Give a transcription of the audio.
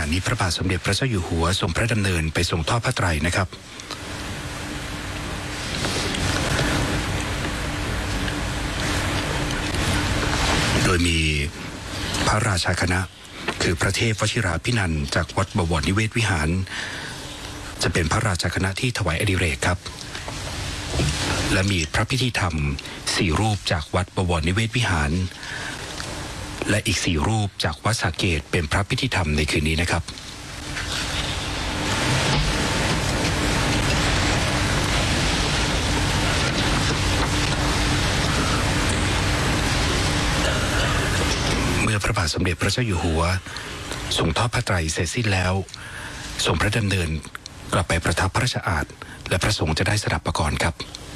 นี้พระบาทสมเด็จพระเจ้าอยู่หัวทรงพระดำเนินไปทรงทอดพระไตรนะครับโดยมีพระราชาคณะคือพระเทพวชิราภินันท์จากวัดบวรนิเวศวิหารจะเป็นพระราชาคณะที่ถวายอดิเรกครับและมีพระพิธีธรรม4รูปจากวัดบวรนิเวศวิหารและอีก4รูปจากวัดสาเกตเป็นพระพิธีธรรมในคืนนี้นะครับเมื่อพระบาทสมเด็จพระเจ้าอยู่หัวทรงทอดพระไตรเสร็จสิ้นแล้วทรงพระดำเนินกลับไปประทับพระราชอาณาและพระสงฆ์จะได้สดับประกรณ์ครับ